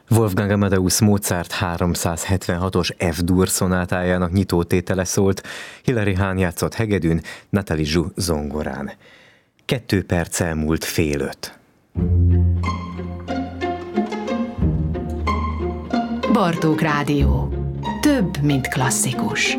Wolfgang Amadeus Mozart 376-os F-dur szonátájának nyitótétele szólt, Hilary Hahn játszott hegedűn, Nathalie Joux zongorán. 2 perc elmúlt fél 5. Bartók Rádió. Több, mint klasszikus.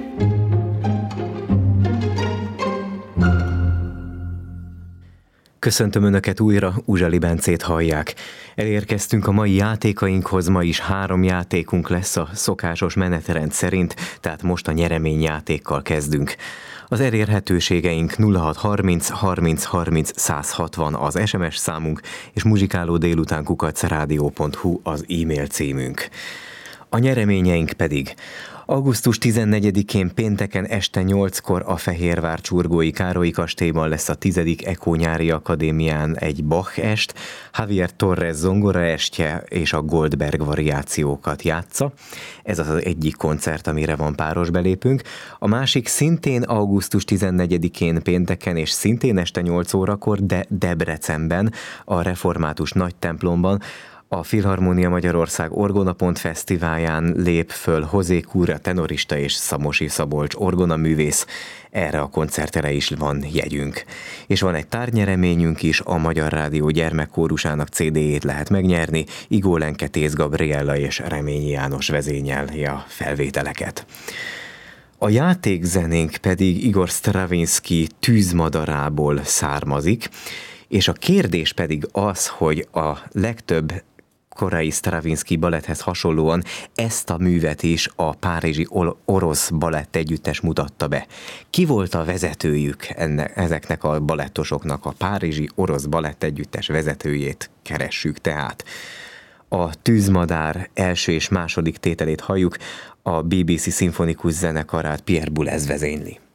Köszöntöm Önöket újra, Uzsali Bencét hallják. Elérkeztünk a mai játékainkhoz, ma is 3 játékunk lesz a szokásos menetrend szerint, tehát most a nyereményjátékkal kezdünk. Az elérhetőségeink 0630 30 30 160 az SMS számunk, és muzsikálódélután@radio.hu az e-mail címünk. A nyereményeink pedig: augusztus 14-én pénteken este 8-kor a Fehérvár Csurgói Károlyi kastélyban lesz a 10. EKO Nyári Akadémián egy Bach est, Javier Torres zongora estje és a Goldberg variációkat játsza. Ez az egyik koncert, amire van páros belépünk. A másik szintén augusztus 14-én pénteken és szintén este 8 órakor, de Debrecenben, a Református Nagytemplomban, a Filharmónia Magyarország Orgonapont Fesztiválján lép föl José Cura tenorista és Szamosi Szabolcs orgonaművész. Erre a koncertre is van jegyünk. És van egy tárgynyereményünk is, a Magyar Rádió gyermekkórusának CD-jét lehet megnyerni, Igó Lenke, Tész Gabriella és Reményi János vezényeli a felvételeket. A játékzenénk pedig Igor Stravinsky Tűzmadarából származik, és a kérdés pedig az, hogy a legtöbb korai Stravinsky baletthez hasonlóan ezt a művet is a Párizsi Orosz Balett Együttes mutatta be. Ki volt a vezetőjük ezeknek a balettosoknak? A Párizsi Orosz Balett Együttes vezetőjét keressük tehát. A Tűzmadár első és második tételét halljuk, a BBC szimfonikus zenekarát Pierre Boulez vezényli.